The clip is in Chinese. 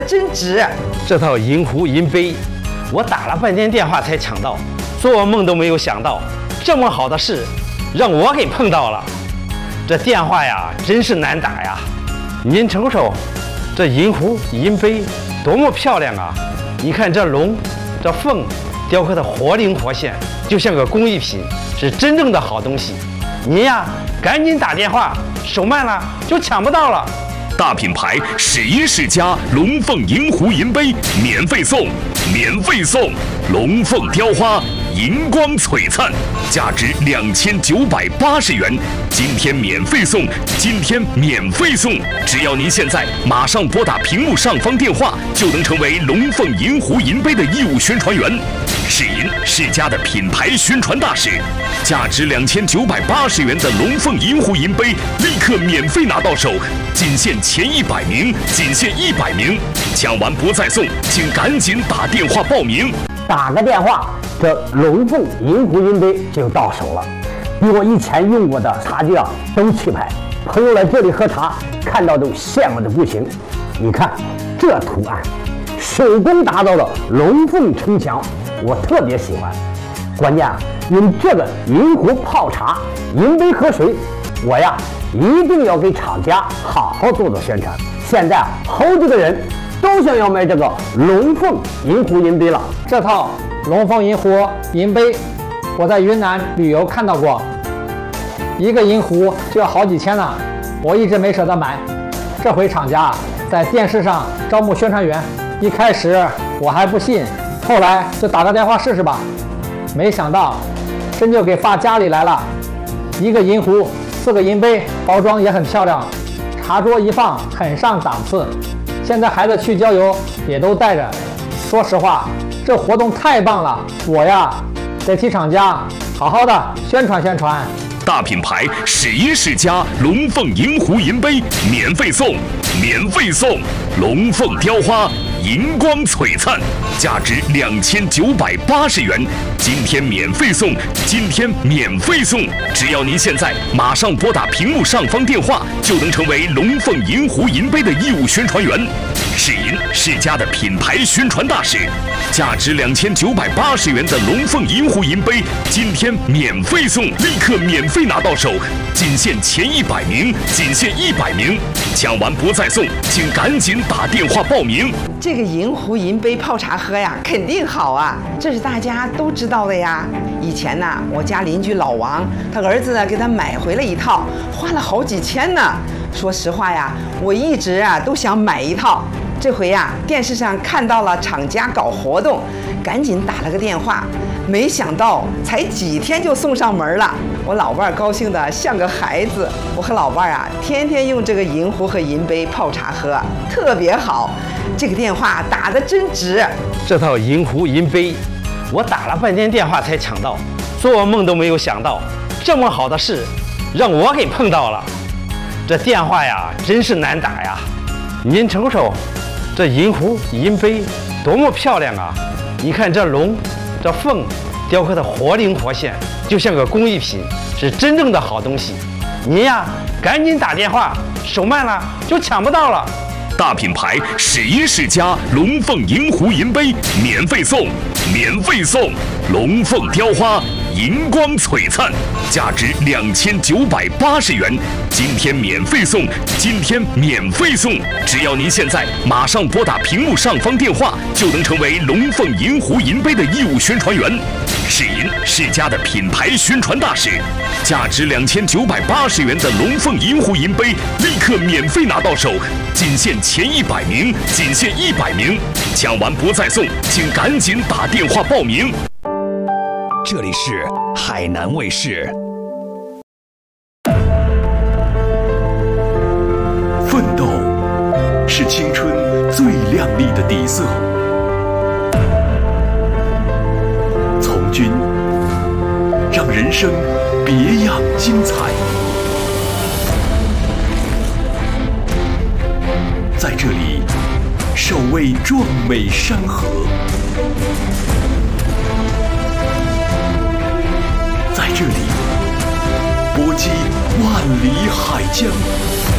真值！ 这套银壶银杯，我打了半天电话才抢到，做梦都没有想到，这么好的事让我给碰到了。这电话呀，真是难打呀！您瞅瞅，这银壶银杯多么漂亮啊！你看这龙、这凤雕刻的活灵活现，就像个工艺品，是真正的好东西。您呀，赶紧打电话，手慢了就抢不到了。 大品牌世一世家龙凤银壶银杯免费送，免费送！龙凤雕花，银光璀璨，价值2980元，今天免费送，今天免费送！只要您现在马上拨打屏幕上方电话，就能成为龙凤银壶银杯的义务宣传员。世银世家的品牌宣传大使，价值2980元的龙凤银壶银杯立刻免费拿到手，仅限前100名，仅限100名，抢完不再送，请赶紧打电话报名。 打个电话，这龙凤银壶银杯就到手了，比我以前用过的茶具啊都气派。朋友来这里喝茶，看到都羡慕的不行。你看这图案，手工打造的龙凤城墙，我特别喜欢。关键用这个银壶泡茶，银杯喝水，我呀一定要给厂家好好做做宣传。现在好几个人都想要买这个龙凤银壶银杯了。 这套龙凤银壶银杯，我在云南旅游看到过，一个银壶就要好几千呢，我一直没舍得买。这回厂家在电视上招募宣传员，一开始我还不信，后来就打个电话试试吧。没想到真就给发家里来了，一个银壶，4个银杯，包装也很漂亮，茶桌一放很上档次。现在孩子去郊游也都带着。说实话，这活动太棒了，我呀得替厂家好好的宣传宣传。 大品牌世一世家龙凤银壶银杯免费送，免费送！龙凤雕花，银光璀璨，价值2980元，今天免费送，今天免费送！只要您现在马上拨打屏幕上方电话，就能成为龙凤银壶银杯的义务宣传员。世银世家的品牌宣传大使，价值2980元的龙凤银壶银杯，今天免费送，立刻免费拿到手，仅限前100名，仅限100名，抢完不再送，请赶紧打电话报名。 这个银壶银杯泡茶喝呀，肯定好啊，这是大家都知道的呀。以前呢，我家邻居老王，他儿子呢给他买回了一套，花了好几千呢。说实话呀，我一直啊都想买一套。这回呀，电视上看到了厂家搞活动，赶紧打了个电话，没想到才几天就送上门了。我老伴儿高兴的像个孩子，我和老伴儿啊，天天用这个银壶和银杯泡茶喝，特别好。这个电话打得真值！ 这套银壶银杯，我打了半天电话才抢到，做梦都没有想到，这么好的事让我给碰到了。这电话呀，真是难打呀！您瞅瞅，这银壶银杯多么漂亮啊！你看这龙、这凤雕刻的活灵活现，就像个工艺品，是真正的好东西。您呀，赶紧打电话，手慢了就抢不到了。 大品牌世一世家龙凤银壶银杯免费送，免费送！龙凤雕花，银光璀�灿，价值2980元，今天免费送，今天免费送！只要您现在马上拨打屏幕上方电话，就能成为龙凤银壶银杯的义务宣传员。世银世家的品牌宣传大使，价值2980元的龙凤银壶银杯立刻免费拿到手，仅限前100名，仅限100名，抢完不再送，请赶紧打电话报名。 这里是海南卫视。奋斗是青春最亮丽的底色，从军让人生别样精彩。在这里，守卫壮美山河。在这里，搏击万里海疆。